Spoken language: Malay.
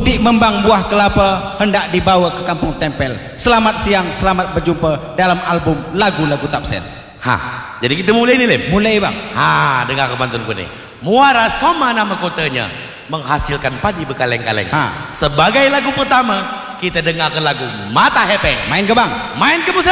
Butik membang buah kelapa hendak dibawa ke Kampung Tempel. Selamat siang, selamat berjumpa dalam album lagu-lagu Tapsen. Jadi kita mulai ni, Lim? Mulai bang. Dengar ke pantunku ni. Muara Soma nama kotanya, menghasilkan padi berkaleng-kaleng. Sebagai lagu pertama, kita dengar ke lagu Mata Hepeng. Main ke bang? Main ke Musa.